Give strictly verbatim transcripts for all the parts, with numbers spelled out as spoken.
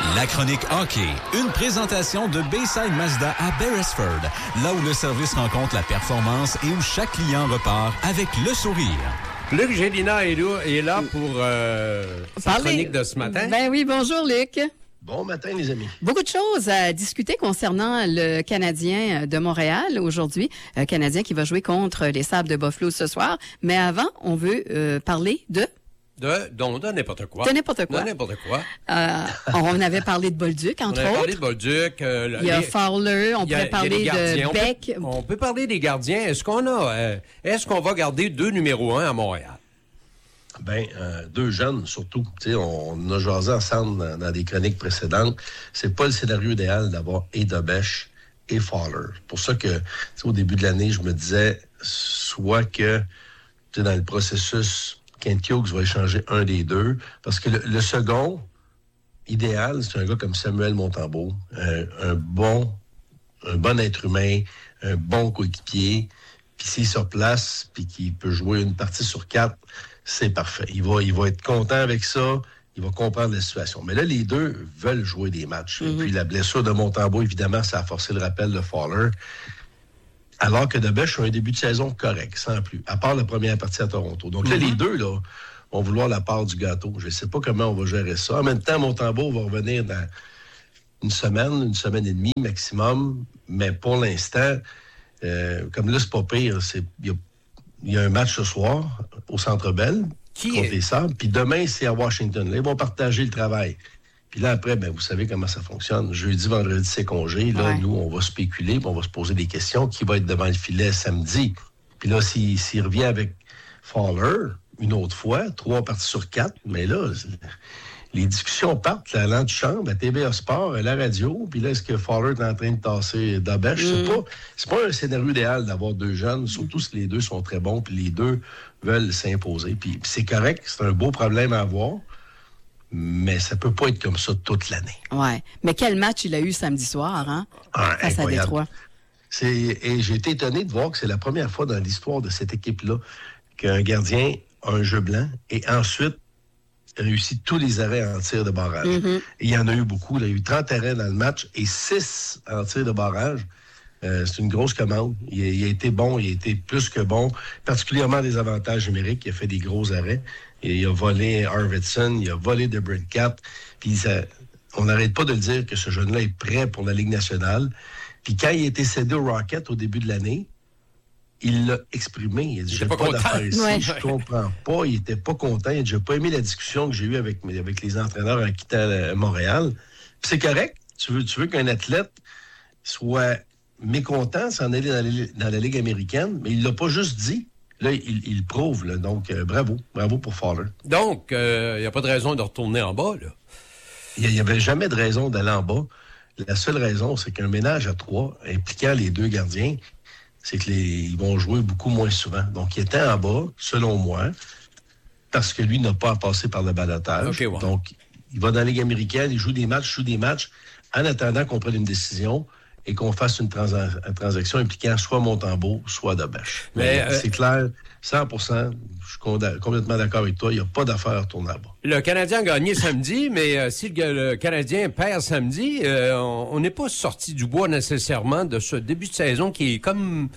La chronique hockey, une présentation de Bayside Mazda à Beresford, là où le service rencontre la performance et où chaque client repart avec le sourire. Luc Gélina est là, est là pour euh, sa Parlez... chronique de ce matin. Ben oui, bonjour Luc. Bon matin, les amis. Beaucoup de choses à discuter concernant le Canadien de Montréal aujourd'hui. Un Canadien qui va jouer contre les Sables de Buffalo ce soir. Mais avant, on veut euh, parler de... De, donc, de n'importe quoi. De n'importe quoi. De n'importe quoi. Euh, on avait parlé de Bolduc, entre on avait autres. parlé de Bolduc. Euh, il y a les, Fowler, on pourrait parler de Beck. On peut, on peut parler des gardiens. Est-ce qu'on a, euh, est-ce qu'on va garder deux numéros un à Montréal? Ben, euh, deux jeunes, surtout. Tu sais, on, on a jasé ensemble dans, dans des chroniques précédentes. C'est pas le scénario idéal d'avoir et Dobèche et Fowler. C'est pour ça que, tu sais, au début de l'année, je me disais, soit que, tu sais, dans le processus, Kent Hughes va échanger un des deux, parce que le, le second, idéal, c'est un gars comme Samuel Montembeault, un, un bon, un bon être humain, un bon coéquipier, puis s'il se place, puis qu'il peut jouer une partie sur quatre, c'est parfait. Il va, il va être content avec ça. Il va comprendre la situation. Mais là, les deux veulent jouer des matchs. Mm-hmm. Et puis la blessure de Montembeault, évidemment, ça a forcé le rappel de Fowler. Alors que Dobèche a un début de saison correct, sans plus. À part la première partie à Toronto. Donc là, mm-hmm. les deux, là, vont vouloir la part du gâteau. Je ne sais pas comment on va gérer ça. En même temps, Montembeault va revenir dans une semaine, une semaine et demie maximum. Mais pour l'instant, euh, comme là, c'est pas pire. C'est, il y a Il y a un match ce soir au Centre Bell Qui contre est... les Sabres. Puis demain, c'est à Washington. Là, ils vont partager le travail. Puis là, après, ben, vous savez comment ça fonctionne. Jeudi, vendredi, c'est congé. Là, ouais. nous, on va spéculer, puis on va se poser des questions. Qui va être devant le filet samedi? Puis là, s'il, s'il revient avec Fowler, une autre fois, trois parties sur quatre, mais là, les discussions partent là, à l'antichambre, à T V A Sport, à la radio. Puis là, est-ce que Fowler est en train de tasser Dobèche? Mm. C'est pas, c'est pas un scénario idéal d'avoir deux jeunes, surtout si les deux sont très bons, puis les deux veulent s'imposer. Puis, puis c'est correct, c'est un beau problème à avoir, mais ça peut pas être comme ça toute l'année. Ouais. Mais quel match il a eu samedi soir, hein? Ah, face à Détroit. C'est, et j'ai été étonné de voir que c'est la première fois dans l'histoire de cette équipe-là qu'un gardien a un jeu blanc et ensuite réussit tous les arrêts en tir de barrage. Mm-hmm. Et il y en a eu beaucoup. Il y a eu trente arrêts dans le match et six en tir de barrage. Euh, c'est une grosse commande. Il a, il a été bon, il a été plus que bon, particulièrement des avantages numériques. Il a fait des gros arrêts. Et il a volé Arvidsson, il a volé DeBrincat. Puis ça, on n'arrête pas de le dire que ce jeune-là est prêt pour la Ligue nationale. Puis quand il a été cédé au Rocket au début de l'année, il l'a exprimé. Il a dit, j'ai pas, pas d'affaires ici, ouais. Je comprends pas. Il était pas content. Il a dit, j'ai pas aimé la discussion que j'ai eue avec, avec les entraîneurs en quittant Montréal. Puis c'est correct. Tu veux, tu veux qu'un athlète soit mécontent s'en aller dans la, dans la Ligue américaine, mais il l'a pas juste dit. Là, il, il prouve. Là. Donc, euh, bravo. Bravo pour Fowler. Donc, il euh, n'y a pas de raison de retourner en bas, là. Il n'y avait jamais de raison d'aller en bas. La seule raison, c'est qu'un ménage à trois, impliquant les deux gardiens, c'est qu'ils vont jouer beaucoup moins souvent. Donc, il était en bas, selon moi, parce que lui n'a pas à passer par le balotage. Okay, wow. Donc, il va dans la Ligue américaine, il joue des matchs, joue des matchs, en attendant qu'on prenne une décision et qu'on fasse une, trans- une transaction impliquant soit Montembeault, soit Dobèche. Mais, Mais euh, c'est clair, cent pour cent, je suis con- complètement d'accord avec toi, il n'y a pas d'affaire à retourner là-bas. Le Canadien a gagné samedi, mais euh, si le, le Canadien perd samedi, euh, on n'est pas sorti du bois nécessairement de ce début de saison qui est comme...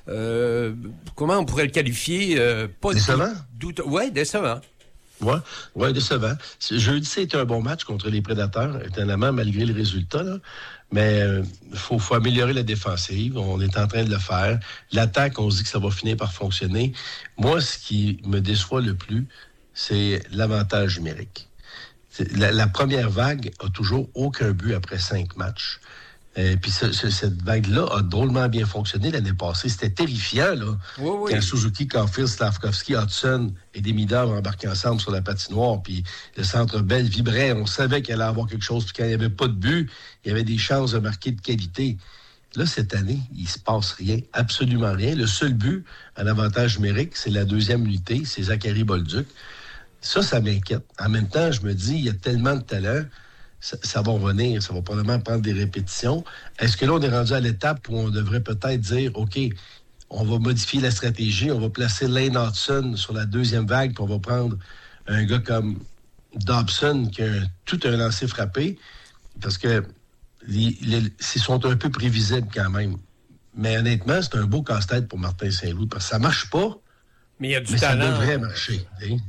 Euh, comment on pourrait le qualifier? Euh, pas décevant? Doute... Oui, décevant. Oui, ouais, décevant. Jeudi, c'était un bon match contre les Prédateurs, étonnamment, malgré le résultat, là. Mais il euh, faut, faut améliorer la défensive. On est en train de le faire. L'attaque, on se dit que ça va finir par fonctionner. Moi, ce qui me déçoit le plus, c'est l'avantage numérique. C'est, la, la première vague a toujours aucun but après cinq matchs. Et puis ce, ce, cette vague-là a drôlement bien fonctionné l'année passée. C'était terrifiant, là. Oui, oui. Quand Suzuki, Caulfield, Slavkovski, Hudson et Demidov embarquaient ensemble sur la patinoire, puis le Centre Bell vibrait. On savait qu'il allait avoir quelque chose. Puis quand il n'y avait pas de but, il y avait des chances de marquer de qualité. Là, cette année, il ne se passe rien, absolument rien. Le seul but en avantage numérique, c'est la deuxième unité, c'est Zachary Bolduc. Ça, ça m'inquiète. En même temps, je me dis, il y a tellement de talent. Ça, ça va revenir, ça va probablement prendre des répétitions. Est-ce que là, on est rendu à l'étape où on devrait peut-être dire, OK, on va modifier la stratégie, on va placer Lane Hudson sur la deuxième vague, puis on va prendre un gars comme Dobson qui a un, tout un lancer frappé, parce que les, les, ils sont un peu prévisibles quand même. Mais honnêtement, c'est un beau casse-tête pour Martin Saint-Louis, parce que ça marche pas, mais il y a du mais talent. Ça devrait marcher. Hein?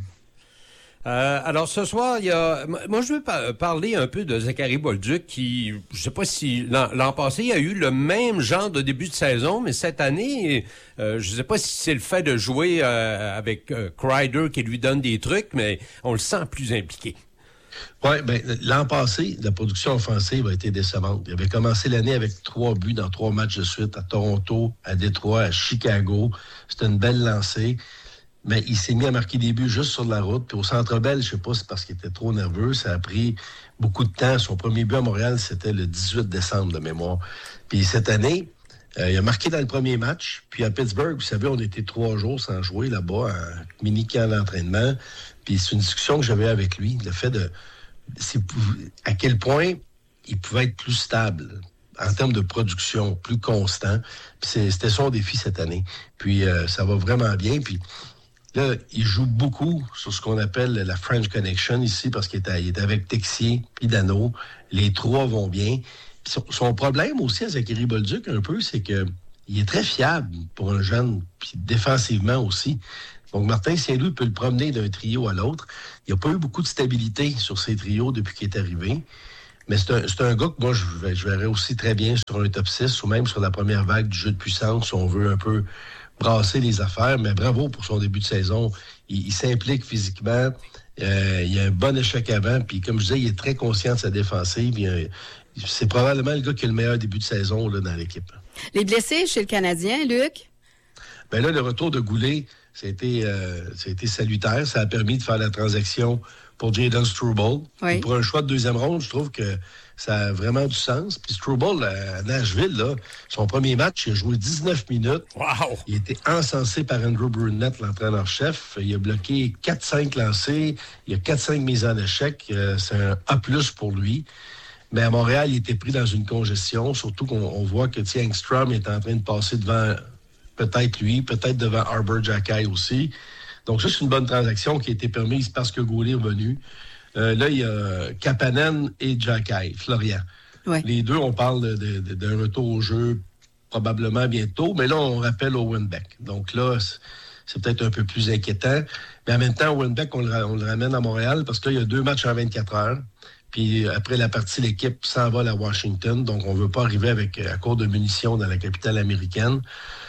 Euh, alors, ce soir, il y a... Moi, je veux pa- parler un peu de Zachary Bolduc qui, je sais pas si l'an, l'an passé, il a eu le même genre de début de saison, mais cette année, euh, je sais pas si c'est le fait de jouer euh, avec euh, Kreider qui lui donne des trucs, mais on le sent plus impliqué. Oui, bien, l'an passé, la production offensive a été décevante. Il avait commencé l'année avec trois buts dans trois matchs de suite à Toronto, à Détroit, à Chicago. C'était une belle lancée. Mais il s'est mis à marquer des buts juste sur la route. Puis au Centre Bell, je sais pas si c'est parce qu'il était trop nerveux, ça a pris beaucoup de temps. Son premier but à Montréal, c'était le dix-huit décembre de mémoire. Puis cette année, euh, il a marqué dans le premier match. Puis à Pittsburgh, vous savez, on était trois jours sans jouer là-bas, en mini-camp d'entraînement. Puis c'est une discussion que j'avais avec lui, le fait de c'est, à quel point il pouvait être plus stable en termes de production, plus constant. Puis c'est, c'était son défi cette année. Puis euh, ça va vraiment bien. Puis là, il joue beaucoup sur ce qu'on appelle la French Connection ici, parce qu'il est, à, il est avec Texier et Dano. Les trois vont bien. Son, son problème aussi à Zachary Bolduc, un peu, c'est que il est très fiable pour un jeune, puis défensivement aussi. Donc, Martin Saint-Louis peut le promener d'un trio à l'autre. Il n'y a pas eu beaucoup de stabilité sur ces trios depuis qu'il est arrivé. Mais c'est un, c'est un gars que moi, je, je verrais aussi très bien sur un top six ou même sur la première vague du jeu de puissance, si on veut un peu brasser les affaires. Mais bravo pour son début de saison. Il, il s'implique physiquement. Euh, il a un bon échec avant. Puis, comme je disais, il est très conscient de sa défensive. Il a, c'est probablement le gars qui a le meilleur début de saison là, dans l'équipe. Les blessés chez le Canadien, Luc? Bien là, le retour de Goulet, ça a été, euh, ça a été salutaire. Ça a permis de faire la transaction pour Jayden Struble. Oui. Pour un choix de deuxième ronde, je trouve que ça a vraiment du sens. Puis Struble, à Nashville, là, son premier match, il a joué dix-neuf minutes. Wow! Il a été encensé par Andrew Brunette, l'entraîneur-chef. Il a bloqué quatre cinq lancés. Il a quatre cinq mises en échec. Euh, c'est un A plus pour lui. Mais à Montréal, il était pris dans une congestion, surtout qu'on on voit que Engstrom est en train de passer devant peut-être lui, peut-être devant Arbor Xhekaj aussi. Donc ça, c'est une bonne transaction qui a été permise parce que Goulet est revenu. Euh, là, il y a Kapanen et Xhekaj, Florian. Ouais. Les deux, on parle de, de, de, d'un retour au jeu probablement bientôt, mais là, on rappelle Owen Beck. Donc là, c'est, c'est peut-être un peu plus inquiétant. Mais en même temps, Owen Beck, on le, on le ramène à Montréal parce que là, il y a deux matchs en vingt-quatre heures. Puis après la partie, l'équipe s'envole à Washington. Donc, on ne veut pas arriver avec à court de munitions dans la capitale américaine.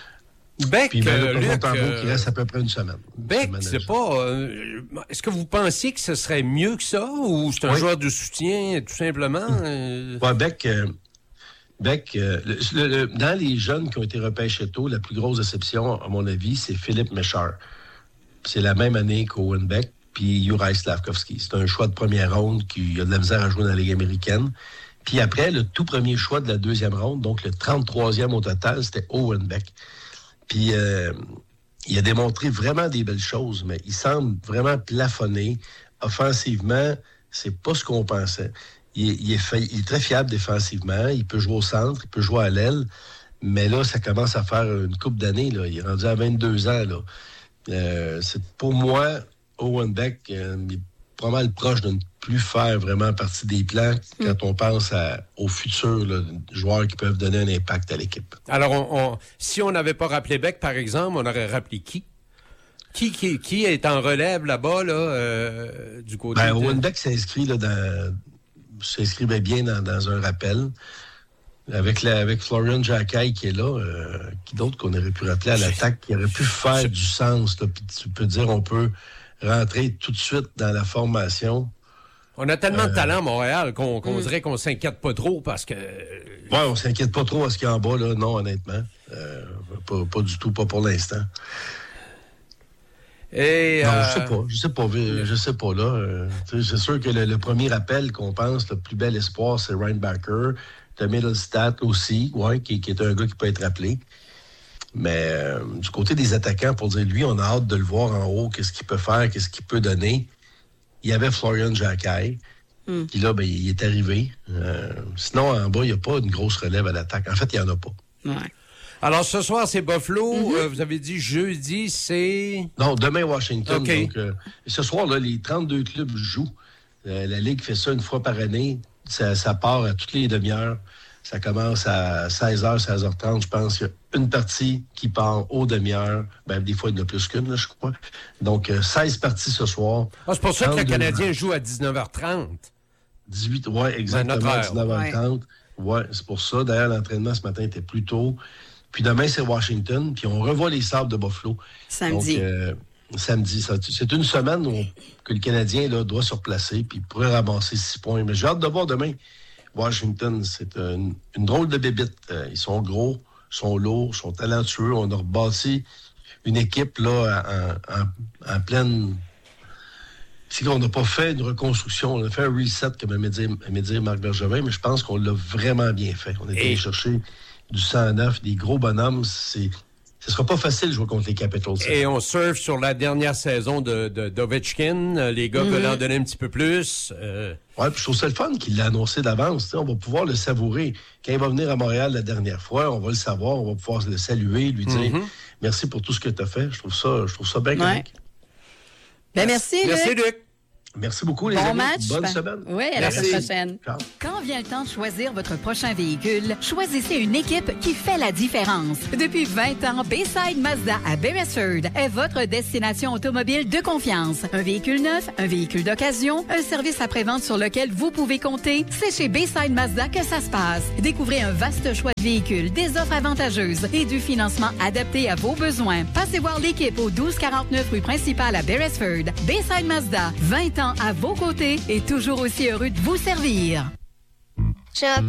Beck, Puis, ben, là, euh, Luc, euh, qui reste à peu près une semaine. Beck, une c'est pas... Euh, est-ce que vous pensiez que ce serait mieux que ça? Ou c'est un oui. joueur de soutien, tout simplement? Euh... Ouais, Beck... Euh, Beck, euh, le, le, le, dans les jeunes qui ont été repêchés tôt, la plus grosse déception, à mon avis, c'est Philippe Méchard. C'est la même année qu'Owen Beck. Puis Juraj Slafkovský. C'est un choix de première ronde qui a de la misère à jouer dans la Ligue américaine. Puis après, le tout premier choix de la deuxième ronde, donc le trente-troisième au total, c'était Owen Beck. Puis euh, il a démontré vraiment des belles choses, mais il semble vraiment plafonné. Offensivement, c'est pas ce qu'on pensait. Il, il, est, fait, il est très fiable défensivement. Il peut jouer au centre, il peut jouer à l'aile. Mais là, ça commence à faire une couple d'années. Là. Il est rendu à vingt-deux ans. Là. Euh, c'est pour moi... Owen Beck euh, est pas mal proche de ne plus faire vraiment partie des plans mm. quand on pense à, aux futurs là, joueurs qui peuvent donner un impact à l'équipe. Alors, on, on, si on n'avait pas rappelé Beck, par exemple, on aurait rappelé qui? Qui, qui, qui est en relève là-bas, là, euh, du côté ben, de... Owen Beck s'inscrit, là, dans, s'inscrivait bien dans, dans un rappel. Avec, la, avec Florian Xhekaj qui est là, euh, qui d'autre qu'on aurait pu rappeler à l'attaque, qui aurait pu faire du sens. Là, puis tu peux dire, on peut rentrer tout de suite dans la formation. On a tellement euh, de talent à Montréal qu'on, qu'on mm. dirait qu'on s'inquiète pas trop parce que... Oui, on s'inquiète pas trop à ce qu'il y a en bas, là. Non, honnêtement. Euh, pas, pas du tout, pas pour l'instant. Et, non, euh... je sais pas, je sais pas, je sais pas, là. Euh, c'est sûr que le, le premier appel qu'on pense, le plus bel espoir, c'est Reinbacher. T'as Middlestat aussi, ouais, qui, qui est un gars qui peut être appelé. Mais euh, du côté des attaquants, pour dire, lui, on a hâte de le voir en haut, qu'est-ce qu'il peut faire, qu'est-ce qu'il peut donner. Il y avait Florian Xhekaj, mm. qui là, ben, il est arrivé. Euh, sinon, en bas, il n'y a pas une grosse relève à l'attaque. En fait, il n'y en a pas. Ouais. Alors, ce soir, c'est Buffalo. Mm-hmm. Euh, vous avez dit jeudi, c'est... Non, demain, Washington. Okay. Donc, euh, ce soir, là, les trente-deux clubs jouent. Euh, la Ligue fait ça une fois par année. ça, ça part à toutes les demi-heures. Ça commence à seize heures, seize heures trente. Je pense qu'il y a une partie qui part aux demi-heures. Ben, des fois, il y en a plus qu'une, là, je crois. Donc, euh, seize parties ce soir. Ah, c'est pour ça que le Canadien joue à dix-neuf heures trente. dix-huit, oui, exactement, dix-neuf heures trente. Oui, ouais, c'est pour ça. D'ailleurs, l'entraînement ce matin était plus tôt. Puis demain, c'est Washington. Puis on revoit les Sables de Buffalo. Samedi. Donc, euh, samedi. Ça, c'est une semaine où on, que le Canadien là, doit se replacer puis pourrait ramasser six points. Mais j'ai hâte de voir demain. Washington, c'est une, une drôle de bébite. Euh, ils sont gros, ils sont lourds, ils sont talentueux. On a rebâti une équipe là en, en, en pleine... C'est qu'on n'a pas fait une reconstruction. On a fait un reset, comme aimait dire, aimait dire Marc Bergevin, mais je pense qu'on l'a vraiment bien fait. On est allé chercher du sang neuf, des gros bonhommes. C'est... Ce ne sera pas facile de jouer contre les Capitals. Et on surfe sur la dernière saison de, de, d'Ovechkin. Les gars mm-hmm. veulent en donner un petit peu plus. Euh... Oui, puis je trouve ça le fun qu'il l'a annoncé d'avance. On va pouvoir le savourer. Quand il va venir à Montréal la dernière fois, on va le savoir, on va pouvoir le saluer, lui dire mm-hmm. merci pour tout ce que tu as fait. Je trouve ça, je trouve ça bien correct. Ouais. Ben merci, Luc. Merci, Luc. Merci beaucoup, les bon amis. Match. Bonne semaine. Oui, à la semaine prochaine. Ciao. Quand vient le temps de choisir votre prochain véhicule, choisissez une équipe qui fait la différence. Depuis vingt ans, Bayside Mazda à Beresford est votre destination automobile de confiance. Un véhicule neuf, un véhicule d'occasion, un service après-vente sur lequel vous pouvez compter. C'est chez Bayside Mazda que ça se passe. Découvrez un vaste choix de véhicules, des offres avantageuses et du financement adapté à vos besoins. Passez voir l'équipe au douze quarante-neuf rue principale à Beresford. Bayside Mazda, vingt ans à vos côtés et toujours aussi heureux de vous servir. Shop